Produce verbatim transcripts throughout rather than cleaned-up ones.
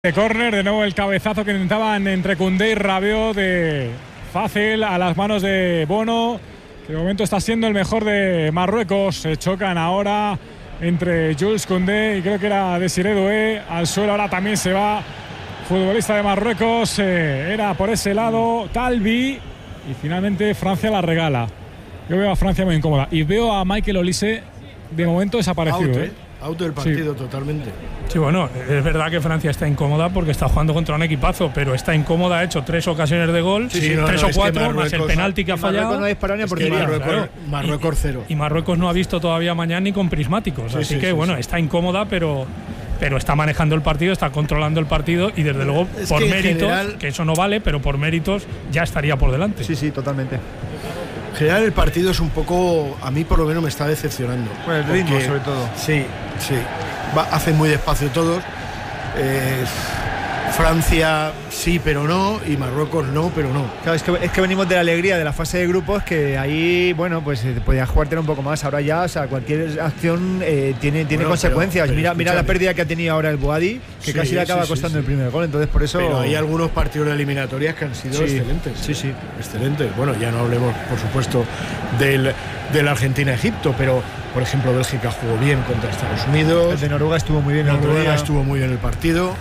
De córner, de nuevo el cabezazo que intentaban entre Koundé y Rabiot de fácil a las manos de Bono, que de momento está siendo el mejor de Marruecos. Se chocan ahora entre Jules Koundé y creo que era Desiré Doué. Al suelo ahora también se va futbolista de Marruecos, eh, era por ese lado Talbi y finalmente Francia la regala. Yo veo a Francia muy incómoda y veo a Michael Olise de momento desaparecido. Auto, ¿eh? ¿eh? Auto del partido, sí. Totalmente. Sí, bueno, es verdad que Francia está incómoda porque está jugando contra un equipazo, pero está incómoda, ha hecho tres ocasiones de gol, sí, sí, no, tres no, o cuatro, más el penalti que ha Marruecos fallado. no ha disparado ni a portería. Marruecos, claro. Marruecos cero. Y, y Marruecos no ha visto todavía mañana ni con prismáticos, Sí, así sí, que sí, bueno, sí. está incómoda, pero, pero está manejando el partido, está controlando el partido y desde luego Es por que en méritos, general, que eso no vale, pero por méritos ya estaría por delante. Sí, sí, totalmente. En general el partido es un poco, a mí por lo menos me está decepcionando. Bueno, el ritmo porque, sobre todo. Sí, sí. Va, hacen muy despacio todos. Eh, Francia sí, pero no, y Marruecos no, pero no. Claro, es que, es que venimos de la alegría de la fase de grupos, que ahí, bueno, pues eh, podías jugártela un poco más. Ahora ya, o sea, cualquier acción eh, tiene, tiene Bueno, consecuencias. pero- pero mira, mira la escúchame. pérdida que ha tenido ahora el Boadi, que Sí, casi le acaba sí, sí, costando sí. el primer gol. Entonces, por eso. Pero hay algunos partidos de eliminatorias que han sido Sí, excelentes. sí, sí. Excelentes. Bueno, ya no hablemos, por supuesto, del, del Argentina-Egipto, pero, por ejemplo, Bélgica jugó bien contra Estados Unidos. El de Noruega estuvo muy bien el otro Noruega día. estuvo muy bien el partido.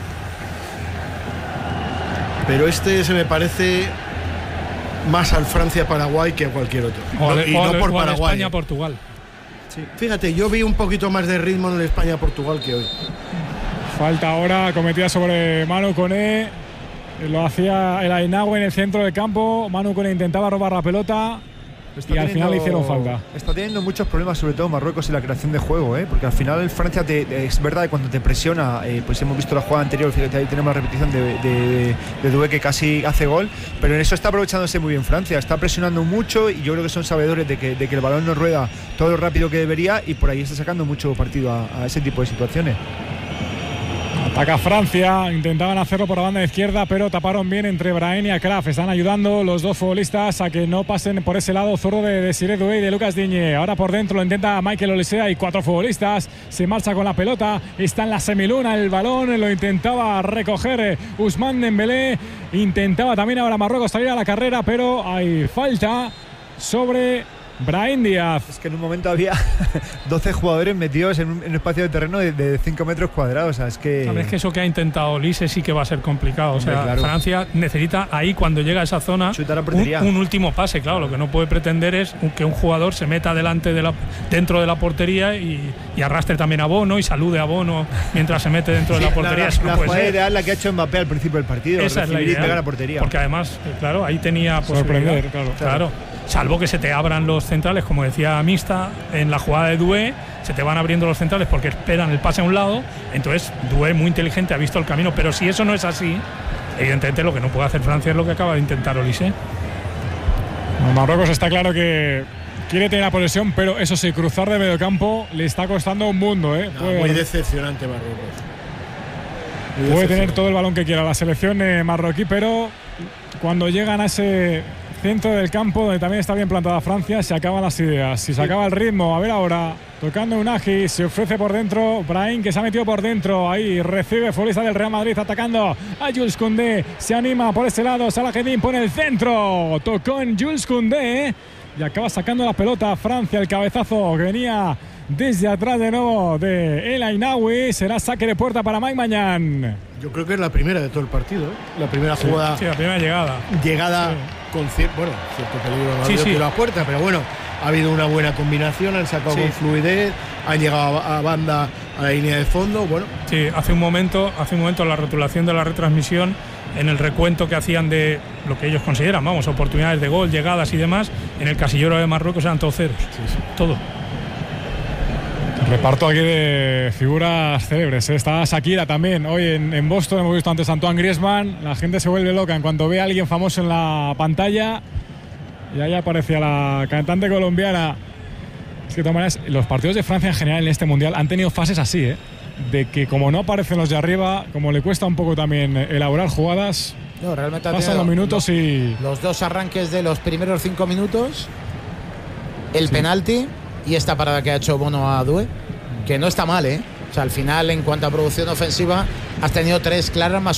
Pero este se me parece más al Francia-Paraguay que a cualquier otro. O No- de, y o no de- por o al Paraguay. España-Portugal. Sí. Fíjate, yo vi un poquito más de ritmo en el España-Portugal que hoy. Falta ahora cometida sobre Manu Koné. Lo hacía el Ainaoui en el centro del campo. Manu Koné intentaba robar la pelota Está y al final le teniendo- hicieron falta. Está teniendo muchos problemas, sobre todo Marruecos, en la creación de juego, ¿eh? Porque al final el Francia te, es verdad que cuando te presiona, eh, pues hemos visto la jugada anterior, fíjate, ahí tenemos la repetición de, de, de Doué que casi hace gol, pero en eso está aprovechándose muy bien Francia, está presionando mucho y yo creo que son sabedores de que, de que el balón no rueda todo lo rápido que debería y por ahí está sacando mucho partido a, a ese tipo de situaciones. Ataca Francia, intentaban hacerlo por la banda izquierda, pero taparon bien entre Brahim y Akraf. Están ayudando los dos futbolistas a que no pasen por ese lado zurdo de Desiré Doué y de Lucas Digne. Ahora por dentro lo intenta Michael Olise, hay cuatro futbolistas, se marcha con la pelota, está en la semiluna el balón, lo intentaba recoger Ousmane Dembélé, intentaba también ahora Marruecos salir a la carrera, pero hay falta sobre Brahim Díaz. Es que en un momento había doce jugadores metidos en un, en un espacio de terreno de cinco metros cuadrados, o sea, es que... Hombre, es que eso que ha intentado Olise sí que va a ser complicado. O sea, Hombre, claro. Francia necesita ahí, cuando llega a esa zona, Chutar a un, portería. un último pase. Claro, lo que no puede pretender es que un jugador se meta delante de la, dentro de la portería y, y arrastre también a Bono y salude a Bono mientras se mete dentro de la portería. La, Eso no la puede jugada ser. ideal la que ha hecho Mbappé al principio del partido, Esa es la recibir y idea. pegar a portería. Porque además, eh, claro, ahí tenía Sorprender, posibilidad. claro. Claro. Salvo que se te abran los centrales, como decía Mista, en la jugada de Doué, se te van abriendo los centrales porque esperan el pase a un lado. Entonces, Doué, muy inteligente, ha visto el camino. Pero si eso no es así, evidentemente lo que no puede hacer Francia es lo que acaba de intentar Olise. Marruecos está claro que quiere tener la posesión, pero eso sí, cruzar de medio campo le está costando un mundo. ¿eh? No, Puede, muy decepcionante Marruecos. Muy puede tener decepcionante. todo el balón que quiera la selección eh, marroquí, pero cuando llegan a ese centro del campo donde también está bien plantada Francia, se acaban las ideas. Si se acaba el ritmo, a ver ahora, tocando Unagi, se ofrece por dentro, Brahim que se ha metido por dentro, ahí recibe futbolista del Real Madrid atacando a Jules Koundé, se anima por ese lado, Salah Eddin pone el centro, tocó en Jules Koundé y acaba sacando la pelota Francia, el cabezazo que venía desde atrás de nuevo de El Ainaoui, será saque de puerta para Mike Mañán. Yo creo que es la primera de todo el partido, ¿eh? La primera jugada, Sí, la primera llegada. llegada Sí. con cier- bueno, cierto peligro, no ha Sí, habido sí. tiro a puerta, pero bueno, ha habido una buena combinación, han sacado Sí. con fluidez, han llegado a, a banda a la línea de fondo, bueno. Sí, hace un momento, hace un momento la rotulación de la retransmisión, en el recuento que hacían de lo que ellos consideran, vamos, oportunidades de gol, llegadas y demás, en el casillero de Marruecos eran todos ceros. Todo. Reparto aquí de figuras célebres, ¿eh? Está Shakira también. Hoy en, en Boston hemos visto antes a Antoine Griezmann. La gente se vuelve loca en cuanto ve a alguien famoso en la pantalla. Y ahí aparecía la cantante colombiana. Es que de todas maneras, los partidos de Francia en general en este mundial han tenido fases así, ¿eh? De que como no aparecen los de arriba, como le cuesta un poco también elaborar jugadas, No, realmente ha pasan tenido los minutos los, y... los dos arranques de los primeros cinco minutos, el penalti y esta parada que ha hecho Bono a Doué, que no está mal, ¿eh? O sea, al final, en cuanto a producción ofensiva, has tenido tres claras más